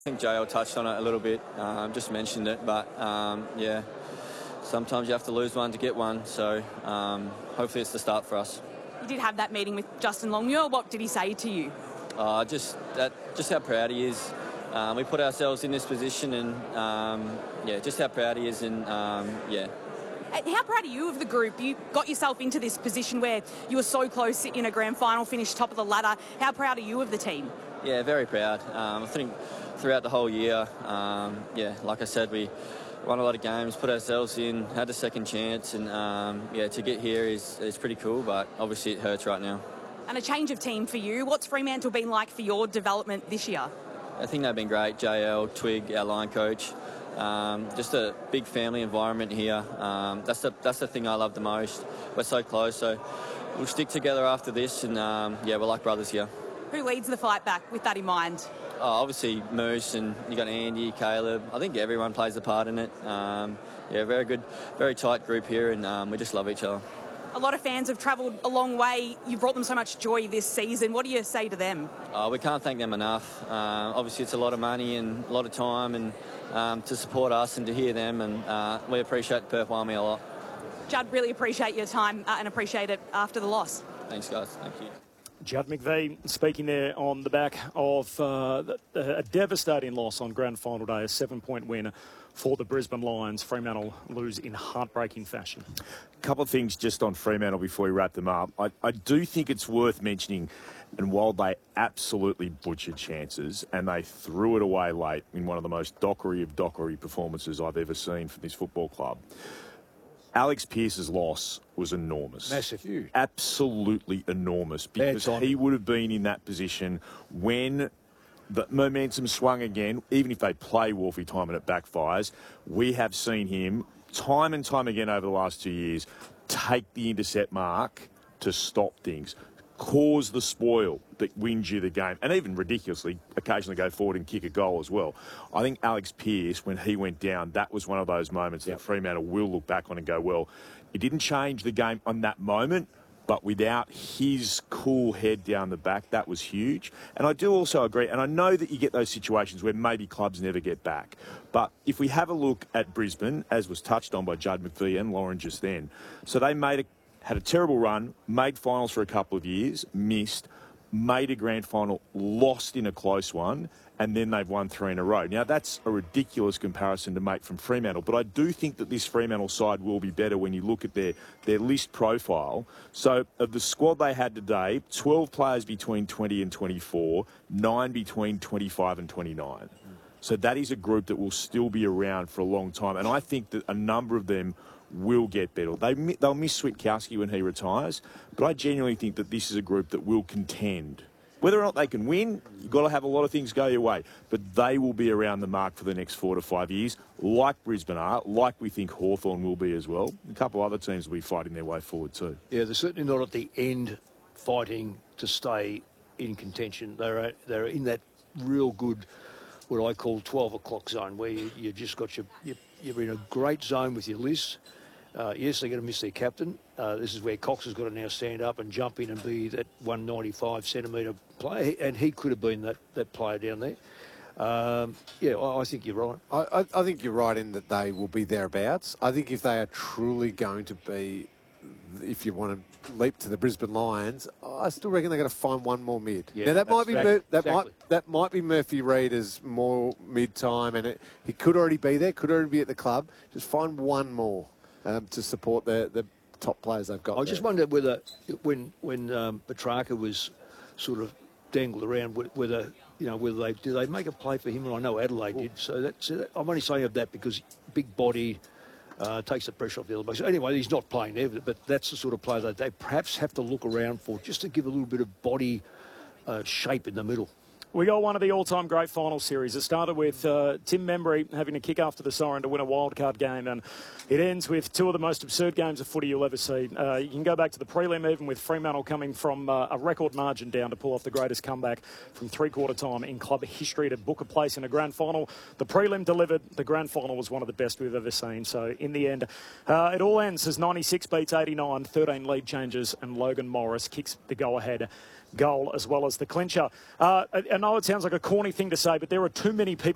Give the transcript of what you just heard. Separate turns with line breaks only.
I think JL touched on it a little bit, just mentioned it, but yeah, sometimes you have to lose one to get one, so hopefully it's the start for us.
You did have that meeting with Justin Longmuir. What did he say to you?
Just how proud he is. We put ourselves in this position, and yeah, just how proud he is, and yeah.
How proud are you of the group? You got yourself into this position where you were so close in a grand final, finished top of the ladder. How proud are you of the team?
Yeah, very proud. I think throughout the whole year, yeah, like I said, we won a lot of games, put ourselves in, had a second chance, and yeah, to get here is pretty cool, but obviously it hurts right now.
And a change of team for you. What's Fremantle been like for your development this year?
I think they've been great. JL, Twig, our line coach. Just a big family environment here. That's the thing I love the most. We're so close, so we'll stick together after this, and yeah, we're like brothers here.
Who leads the fight back with that in mind?
Oh, obviously Moose, and you got Andy, Caleb. I think everyone plays a part in it. Yeah, very good, very tight group here, and we just love each other.
A lot of fans have travelled a long way. You've brought them so much joy this season. What do you say to them?
We can't thank them enough. Obviously, it's a lot of money and a lot of time, and to support us and to hear them, and we appreciate the Perth Army a lot.
Judd, really appreciate your time and appreciate it after the loss.
Thanks, guys. Thank you.
Judd McVie speaking there on the back of a devastating loss on grand final day, a 7-point win for the Brisbane Lions. Fremantle lose in heartbreaking fashion.
A couple of things just on Fremantle before we wrap them up. I do think it's worth mentioning, and while they absolutely butchered chances and they threw it away late in one of the most Dockery of Dockery performances I've ever seen from this football club, Alex Pearce's loss was enormous.
Massive. Huge.
Absolutely enormous, because he would have been in that position when the momentum swung again. Even if they play Wolfie time and it backfires, we have seen him time and time again over the last 2 years take the intercept mark to stop things, cause the spoil that wins you the game, and even ridiculously occasionally go forward and kick a goal as well. I think Alex Pearce, when he went down, that was one of those moments that Fremantle will look back on and go, well, it didn't change the game on that moment, but without his cool head down the back, that was huge. And I do also agree, and I know that you get those situations where maybe clubs never get back, but if we have a look at Brisbane, as was touched on by Judd McVie and Lauren just then, so they had a terrible run, made finals for a couple of years, missed, made a grand final, lost in a close one, and then they've won 3 in a row. Now, that's a ridiculous comparison to make from Fremantle, but I do think that this Fremantle side will be better when you look at their list profile. So, of the squad they had today, 12 players between 20 and 24, 9 between 25 and 29. So that is a group that will still be around for a long time, and I think that a number of them will get better. They'll miss Switkowski when he retires, but I genuinely think that this is a group that will contend. Whether or not they can win, you've got to have a lot of things go your way, but they will be around the mark for the next 4 to 5 years, like Brisbane are, like we think Hawthorn will be as well. A couple of other teams will be fighting their way forward too.
Yeah, they're certainly not at the end fighting to stay in contention. They're in that real good, what I call 12 o'clock zone, where you just got you're in a great zone with your list. Yes, they're going to miss their captain. This is where Cox has got to now stand up and jump in and be that 195-centimetre player, and he could have been that player down there. Yeah, I think you're right.
I think you're right in that they will be thereabouts. I think if they are truly going to be, if you want to leap to the Brisbane Lions, I still reckon they're going to find one more mid.
Yeah,
now that might be
exactly.
that might be Murphy Reid as more mid time, and he could already be there, could already be at the club. Just find one more to support the top players they've got.
I just wonder whether when Petrarca was sort of dangled around, whether they make a play for him, and I know Adelaide did. So I'm only saying of that because big body. Takes the pressure off the other base. Anyway, he's not playing there, but that's the sort of player that they perhaps have to look around for, just to give a little bit of body shape in the middle.
We got one of the all-time great final series. It started with Tim Membry having to kick after the siren to win a wildcard game, and it ends with 2 of the most absurd games of footy you'll ever see. You can go back to the prelim even, with Fremantle coming from a record margin down to pull off the greatest comeback from three-quarter time in club history to book a place in a grand final. The prelim delivered. The grand final was one of the best we've ever seen. So in the end, it all ends as 96 beats 89, 13 lead changes, and Logan Morris kicks the go-ahead goal as well as the clincher. I know it sounds like a corny thing to say, but there are too many people